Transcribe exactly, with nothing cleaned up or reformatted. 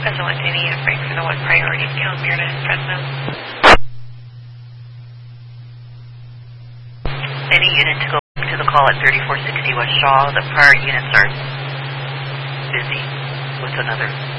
Resident Danny, break for the one priority, Calamierna, Fresno. Any unit to go to the call at thirty-four sixty West Shaw. The prior units are busy with another